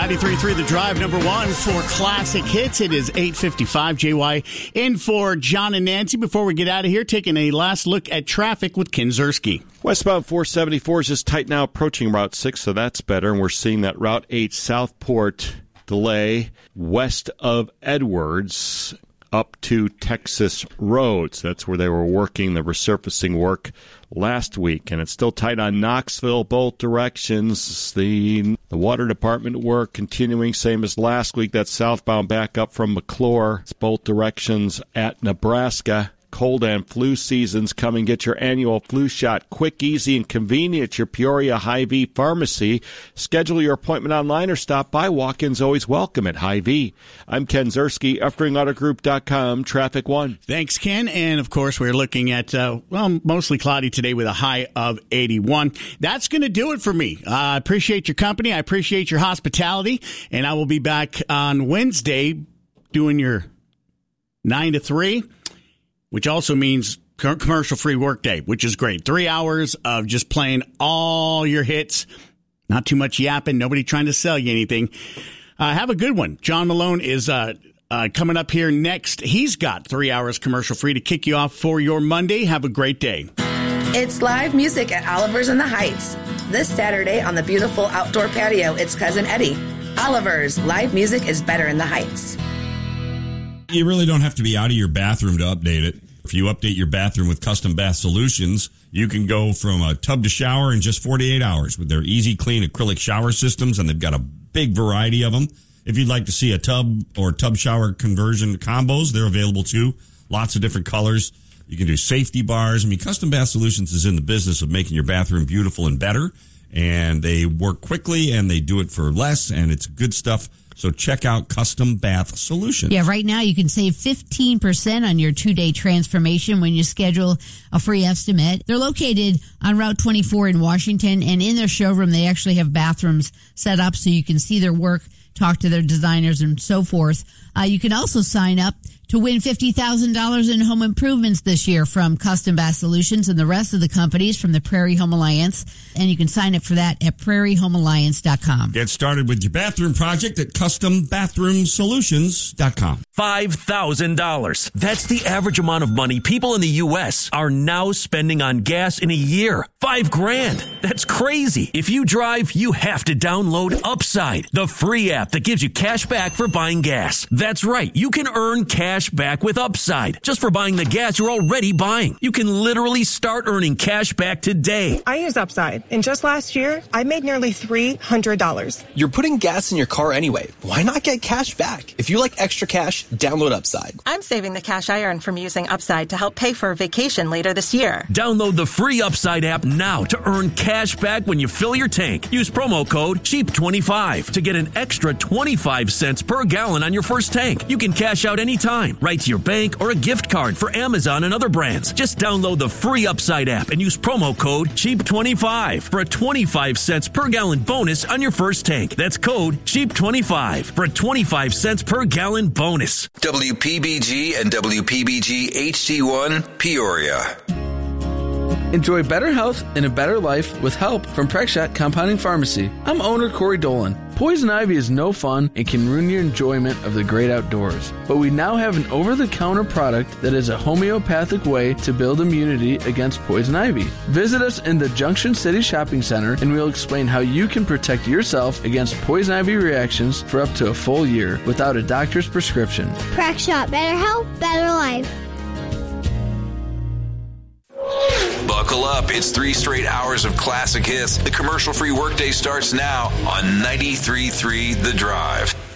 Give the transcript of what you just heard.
93.3 The Drive, number one for classic hits. It is 8:55. JY in for John and Nancy. Before we get out of here, taking a last look at traffic with Ken Ziersky. Westbound 474 is just tight now approaching Route 6, so that's better. And we're seeing that Route 8 Southport delay west of Edwards up to Texas Roads. That's where they were working the resurfacing work last week. And it's still tight on Knoxville, both directions. The water department work continuing, same as last week. That's southbound back up from McClure. It's both directions at Nebraska. Cold and flu season's coming. Get your annual flu shot quick, easy, and convenient at your Peoria Hy-Vee pharmacy. Schedule your appointment online or stop by. Walk-ins always welcome at Hy-Vee. I'm Ken Ziersky, EffringAutoGroup.com, Traffic One. Thanks, Ken. And, of course, we're looking at, mostly cloudy today with a high of 81. That's going to do it for me. I appreciate your company. I appreciate your hospitality. And I will be back on Wednesday doing your 9 to 3. Which also means commercial-free workday, which is great. 3 hours of just playing all your hits. Not too much yapping. Nobody trying to sell you anything. Have a good one. John Malone is coming up here next. He's got 3 hours commercial-free to kick you off for your Monday. Have a great day. It's live music at Oliver's in the Heights. This Saturday on the beautiful outdoor patio, it's Cousin Eddie. Oliver's, live music is better in the Heights. You really don't have to be out of your bathroom to update it. If you update your bathroom with Custom Bath Solutions, you can go from a tub to shower in just 48 hours with their easy clean acrylic shower systems, and they've got a big variety of them. If you'd like to see a tub or tub shower conversion combos, they're available too. Lots of different colors. You can do safety bars. Custom Bath Solutions is in the business of making your bathroom beautiful and better, and they work quickly, and they do it for less, and it's good stuff. So check out Custom Bath Solutions. Yeah, right now you can save 15% on your 2-day transformation when you schedule a free estimate. They're located on Route 24 in Washington, and in their showroom they actually have bathrooms set up so you can see their work, talk to their designers, and so forth. You can also sign up to win $50,000 in home improvements this year from Custom Bath Solutions and the rest of the companies from the Prairie Home Alliance. And you can sign up for that at prairiehomealliance.com. Get started with your bathroom project at custombathroomsolutions.com. $5,000. That's the average amount of money people in the U.S. are now spending on gas in a year. $5,000. That's crazy. If you drive, you have to download Upside, the free app that gives you cash back for buying gas. That's right. You can earn cash back with Upside just for buying the gas you're already buying. You can literally start earning cash back today. I use Upside, and just last year, I made nearly $300. You're putting gas in your car anyway. Why not get cash back? If you like extra cash, download Upside. I'm saving the cash I earn from using Upside to help pay for a vacation later this year. Download the free Upside app now to earn cash back when you fill your tank. Use promo code CHEAP25 to get an extra 25 cents per gallon on your first tank. You can cash out anytime, right to your bank or a gift card for Amazon and other brands. Just download the free Upside app and use promo code CHEAP25 for a 25 cents per gallon bonus on your first tank. That's code CHEAP25 for a 25 cents per gallon bonus. WPBG and WPBG HD1 Peoria. Enjoy better health and a better life with help from Prexshot Compounding Pharmacy. I'm owner Corey Dolan. Poison ivy is no fun and can ruin your enjoyment of the great outdoors. But we now have an over-the-counter product that is a homeopathic way to build immunity against poison ivy. Visit us in the Junction City Shopping Center and we'll explain how you can protect yourself against poison ivy reactions for up to a full year without a doctor's prescription. Prexshot, better health, better life. Buckle up. It's 3 straight hours of classic hits. The commercial-free workday starts now on 93.3 The Drive.